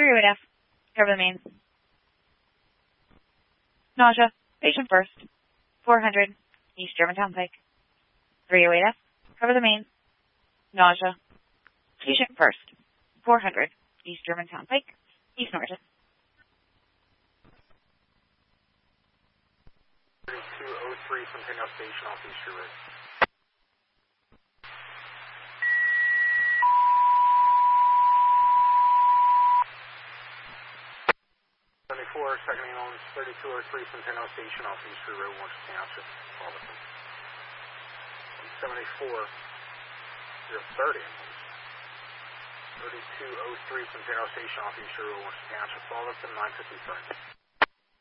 308F. Cover the mains. Nausea. Patient first. 400. East Germantown Pike. 308F. Cover the mains. Nausea. Patient first. 400. East Germantown Pike. East Norton. 3203 Centennial Station off Easter Road. 74, second ambulance, 3203 Centennial Station off Easter Road, Washington Township, Fullerton. 174, you're third ambulance. 3203 Centennial Station off Easter Road, Washington Township, Fullerton, 953.